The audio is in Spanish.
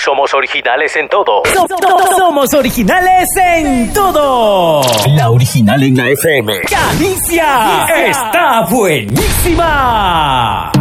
somos originales en todo. Somos originales en todo. La original en la FM. ¡Calicia! ¡Está buenísima!